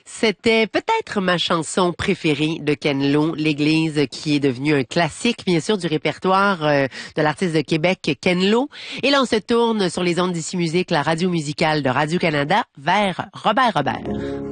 C'était peut-être ma chanson préférée de Ken Lo, L'Église, qui est devenue un classique, bien sûr, du répertoire de l'artiste de Québec, Ken Lo. Et là, on se tourne sur les ondes d'ici musique, la radio musicale de Radio-Canada, vers Robert Robert.